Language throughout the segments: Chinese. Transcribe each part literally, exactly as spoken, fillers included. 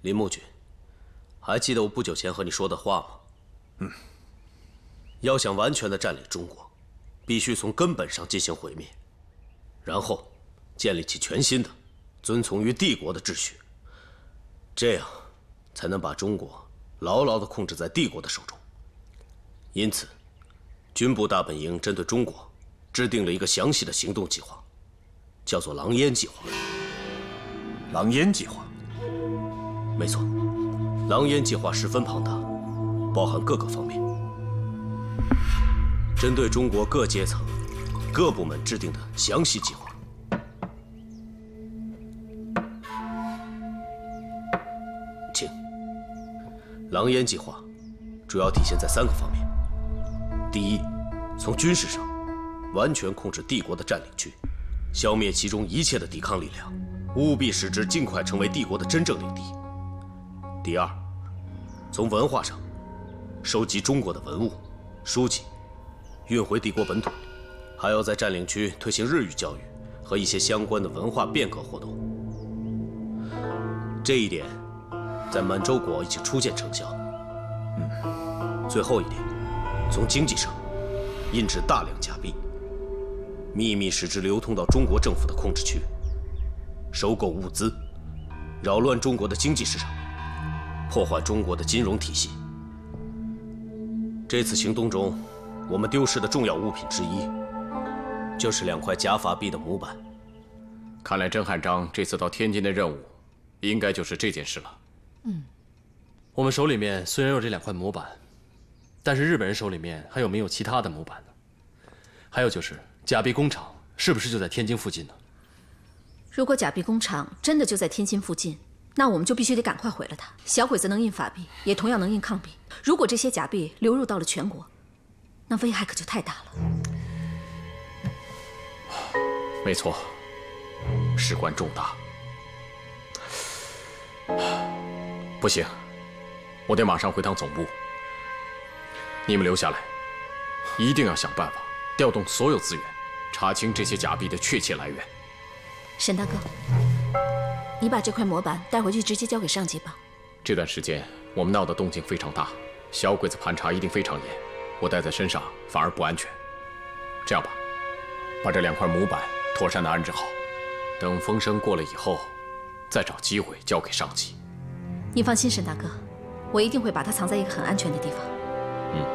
林木君，还记得我不久前和你说的话吗？ 嗯。 要想完全的占领中国，必须从根本上进行毁灭，然后建立起全新的、遵从于帝国的秩序，这样才能把中国牢牢地控制在帝国的手中。因此，军部大本营针对中国制定了一个详细的行动计划，叫做“狼烟计划”。 狼烟计划。 没错，狼烟计划十分庞大，包含各个方面，针对中国各阶层、各部门制定的详细计划。请，狼烟计划主要体现在三个方面：第一，从军事上完全控制帝国的占领区，消灭其中一切的抵抗力量，务必使之尽快成为帝国的真正领地。 第二，从文化上收集中国的文物、书籍，运回帝国本土，还要在占领区推行日语教育和一些相关的文化变革活动。这一点，在满洲国已经初见成效。嗯，最后一点，从经济上印制大量假币，秘密使之流通到中国政府的控制区，收购物资，扰乱中国的经济市场。 破坏中国的金融体系。这次行动中，我们丢失的重要物品之一，就是两块假法币的模板。 看来甄汉章这次到天津的任务，应该就是这件事了。 嗯，我们手里面虽然有这两块模板，但是日本人手里面还有没有其他的模板呢？还有就是假币工厂是不是就在天津附近呢？ 如果假币工厂真的就在天津附近， 那我们就必须得赶快毁了它。小鬼子能印法币，也同样能印抗币。如果这些假币流入到了全国，那危害可就太大了。 没错，事关重大。不行，我得马上回趟总部。你们留下来，一定要想办法调动所有资源，查清这些假币的确切来源。 沈大哥， 你把这块模板带回去，直接交给上级吧。 这段时间我们闹的动静非常大，小鬼子盘查一定非常严，我带在身上反而不安全。这样吧，把这两块模板妥善的安置好，等风声过了以后，再找机会交给上级。 你放心，沈大哥，我一定会把它藏在一个很安全的地方。 嗯，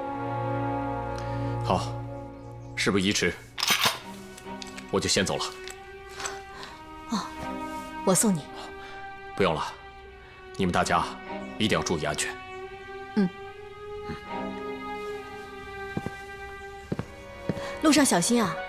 好，事不宜迟，我就先走了。 我送你。 不用了，你们大家一定要注意安全。 嗯。 嗯。 路上小心啊。